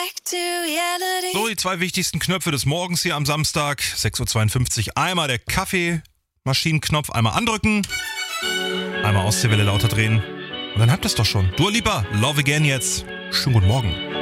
So, die zwei wichtigsten Knöpfe des Morgens hier am Samstag, 6.52 Uhr. Einmal der Kaffeemaschinenknopf, einmal andrücken, einmal Ostseewelle lauter drehen. Und dann habt ihr es doch schon. Dua Lipa, Love Again jetzt. Schönen guten Morgen.